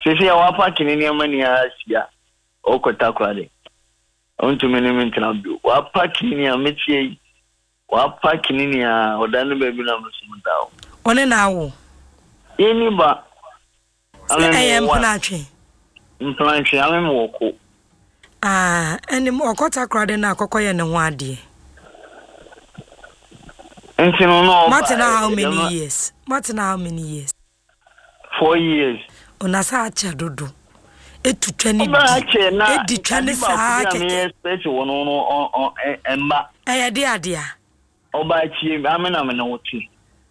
Sisi ya wapa kinini amani ya siya. Oko takwade. Onto minimum tinabu. Wapa kinini ya mechi. Wapa kinini ya odanu bebi na musumutao. One na wo. Yeni ba. Ame mplanche. Mplanche ame mwoko. Eni oko takwade na akokoye ne ho ade. No. Martin, how many years? 4 years. Onasa acha dodo. Etu twani bi. Edi twani saa keke. Special on emba. Ayade adea. Oba chiem amena me no ti.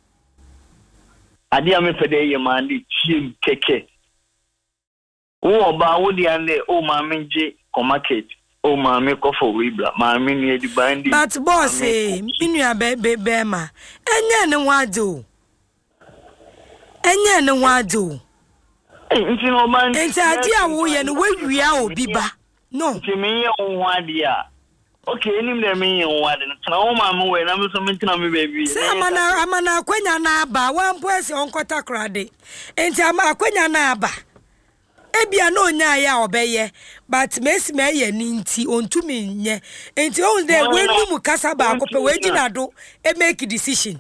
Ade ame fede ye mande chiem keke. Wo oba wo di ande o ma menje ko market. O ma me ko for wibla. Ma me ni edi bandi. But boss minua be ma. Enye ne wado. Enye ne wado. Nti no man. Nti ade a wo ye no wawia obi ba. No. Nti me ye wo ade a. Okay, enim na me ye wo ade no. Tena wo ma me we na me so me tena me baby. Say amana akwanya na aba. Wan po ese onkota krade. Nti akwanya na aba. Ebia no nya ya obeye but mesi me ye ni nti ontumi nye enti on dey wenu mu kasa ba akope we gina do e make decision.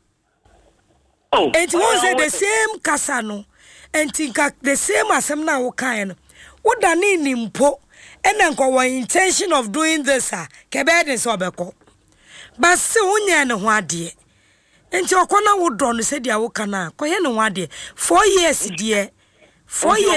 Enti won say the same kasa no enti the same asem na wo kan no wo da ni nimpo ena nko wa intention of doing this kebe dey so obeko but se wonya ne ho ade enti okona wo do no se dia wo kana koye ne ho ade 4 years die 4 years.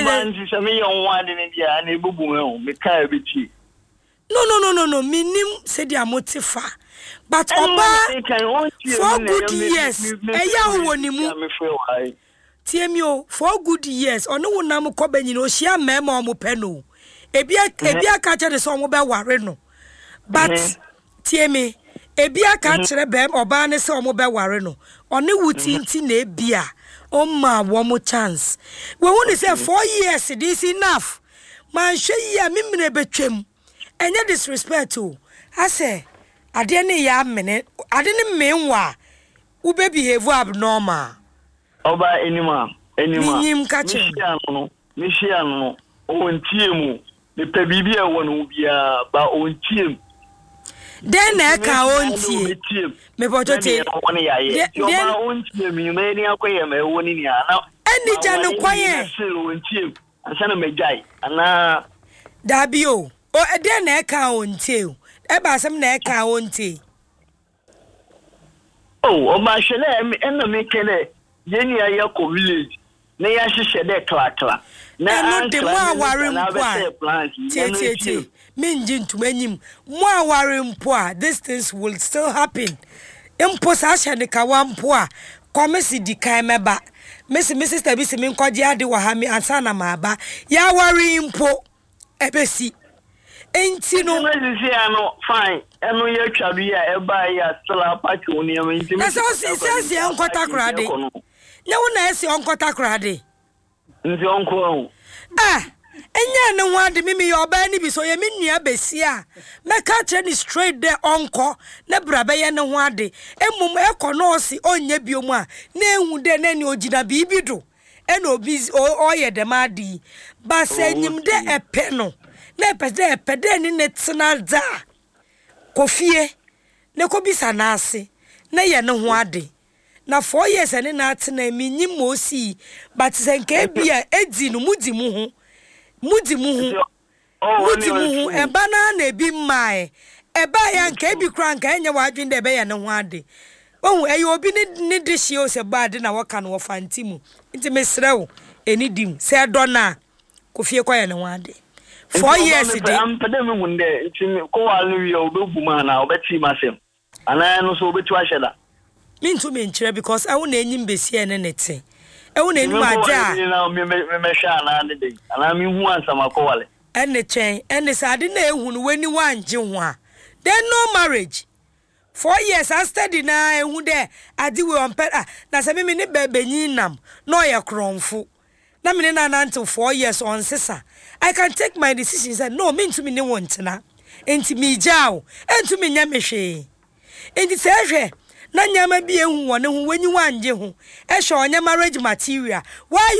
No. Minim said ya motifa. But oba 4 good years. Eya wonimu. Tiemio 4 good years. Ono wonam ko banyi no hia mema omo peno. Ebia ka kire so omo be ware no. But tiemi ebia ka kire be oba ne se omo be ware no. One wutinti na ebia. Oma womo chance. We want to say 4 years this enough. Man she ya mimne betwem. Enye disrespect o. I say ade ne ya mene, ade ne menwa. Ube behave abnormal. Oba enima. Minyim ka che. Mishia no. O ntiemu. Ne pe bibia wonu bia ba o ntiem. Den na ka ontie me botote den ontie mi me ni akoye me woni ni ana eni janu kwaye ontie asana mejai ana dabio o den na ka ontie e ba asem na ka ontie o ma hwele enna me kele yeni ya ko village na ya hwehwe de kla na de mo aware mpo tie minji ntumanyim mo aware mpo a these things will still happen impo sa hye ne ka wa mpo a komisi di kan meba me sister bi se me nkwaje ade wa ha me ansa na ma ba ya aware mpo ebesi enti no no fine eno ye twadu ya eba ya still apart oni am enti me se onkota krade ne wo na ese onkota krade nti onko enya ne ho ade mimi ye oba ni bi so ye menua besia meka che ni straight there onko na brabe ye ne ho ade emum ekono osi onye biomu a na ehu de na ni ogina bibi do ena obi oye de madi ba se nyim de epe no na epe de ni netina da kofie ne ko bisa na ase na ye ne ho ade na 4 years ene na atena mi nyim osi but se nka bia edi no mudi mu hu eba na ebi mai eba ya nka ebi kra nka enye wadwen de be ya ne ho ade ohu eyo obi ni dishi o se bad na waka no fantimu nti mesrew eni dim se do na kofie kwa ya ne ho ade 4 years de am pede me hunde nti ko walu wi obebu ma na obeti masem ana no so obetu aheda mintu me nkyere because I wona enyim besi ene nete wona enyim aja na me sha na ade de ana me hu ansama ko wale ene chen ene sade na ehunu wani wanje ho a then no marriage 4 years I study na ehu de ade we on na se me ne bebenyi nam no ye kronfu na me na until 4 years on sisa I can take my decisions and no mintu me ne wontena enti mi jao entu me nya me hwe enti se hwe na nyama bi ehu wone hu wanyi wanje hu e hwe onye marriage material why